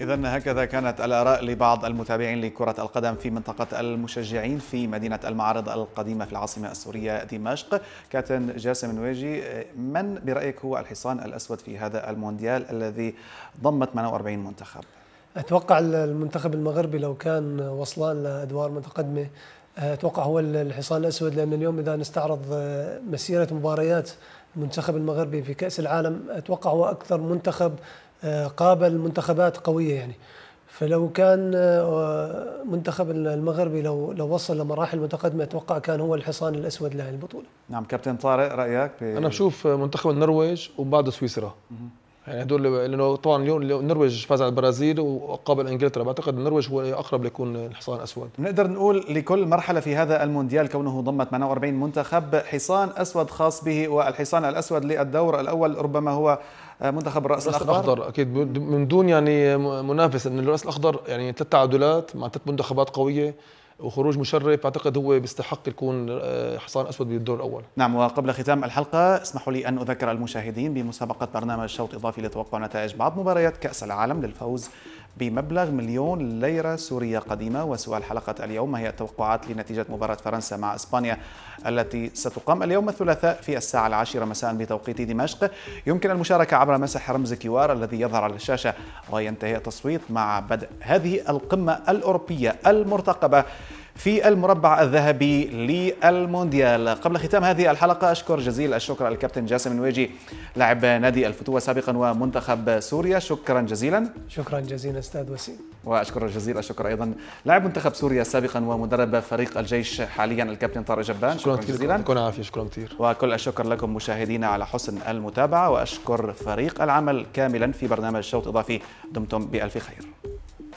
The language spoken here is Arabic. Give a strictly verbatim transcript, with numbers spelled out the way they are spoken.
إذن هكذا كانت الآراء لبعض المتابعين لكرة القدم في منطقة المشجعين في مدينة المعارض القديمة في العاصمة السورية دمشق. كابتن جاسم النواجي، من برأيك هو الحصان الأسود في هذا المونديال الذي ضم ثمانية وأربعين منتخب؟ أتوقع المنتخب المغربي لو كان وصلان لأدوار متقدمة أتوقع هو الحصان الأسود، لأن اليوم إذا نستعرض مسيرة مباريات المنتخب المغربي في كأس العالم أتوقع هو أكثر منتخب قابل منتخبات قوية يعني. فلو كان منتخب المغربي لو لو وصل لمراحل متقدمة أتوقع كان هو الحصان الأسود لهذه البطولة. نعم كابتن طارق، رأيك؟ ب... أنا بشوف منتخب النرويج وبعده سويسرا. يعني هدول لانه طبعا اليوم النرويج فاز على البرازيل وقابل انجلترا، بعتقد النرويج هو اقرب ليكون الحصان الاسود. نقدر نقول لكل مرحله في هذا المونديال كونه ضم ثمانية وأربعين منتخب حصان اسود خاص به، والحصان الاسود للدور الاول ربما هو منتخب الراس الاخضر. الاخضر اكيد من دون يعني منافس، ان الراس الاخضر يعني ثلاث تعادلات مع ثلاث منتخبات قويه وخروج مشرف، اعتقد هو بيستحق يكون حصان اسود بالدور الاول. نعم، وقبل ختام الحلقه اسمحوا لي ان اذكر المشاهدين بمسابقه برنامج شوط اضافي لتوقع نتائج بعض مباريات كاس العالم للفوز بمبلغ مليون ليره سوريه قديمه. وسؤال حلقه اليوم: ما هي التوقعات لنتيجه مباراه فرنسا مع اسبانيا التي ستقام اليوم الثلاثاء في الساعه العاشره مساء بتوقيت دمشق؟ يمكن المشاركه عبر مسح رمز كيو ار الذي يظهر على الشاشه، وينتهي التصويت مع بدء هذه القمه الاوروبيه المرتقبه في المربع الذهبي للمونديال. قبل ختام هذه الحلقة أشكر جزيل الشكر الكابتن جاسم النواجي لاعب نادي الفتوة سابقا ومنتخب سوريا، شكرا جزيلا. شكرا جزيلا أستاذ وسيم. وأشكر جزيل الشكر أيضا لاعب منتخب سوريا سابقا ومدرب فريق الجيش حاليا الكابتن طارق جبان، شكرا, شكرا جزيلا. يكون عافية. شكرا كثير. وكل الشكر لكم مشاهدينا على حسن المتابعة، وأشكر فريق العمل كاملا في برنامج شوط إضافي. دمتم بألف خير.